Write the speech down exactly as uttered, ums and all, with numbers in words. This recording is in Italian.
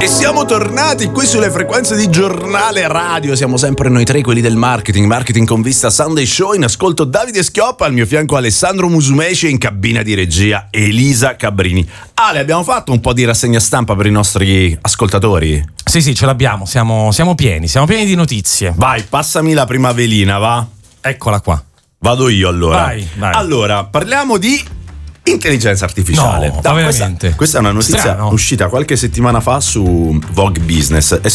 Siamo tornati qui sulle frequenze di Giornale Radio. Siamo sempre noi tre, quelli del marketing. Marketing con vista Sunday Show. In ascolto Davide Schioppa, al mio fianco Alessandro Musumeci e in cabina di regia Elisa Cabrini. Ale, abbiamo fatto un po' di rassegna stampa per i nostri ascoltatori? Sì, sì, ce l'abbiamo. Siamo, siamo pieni, siamo pieni di notizie. Vai, passami la prima velina, va? Eccola qua. Vado io allora. Vai, vai. Allora, parliamo di intelligenza artificiale. No, no, veramente. Questa, questa è una notizia Strano. uscita qualche settimana fa su Vogue Business e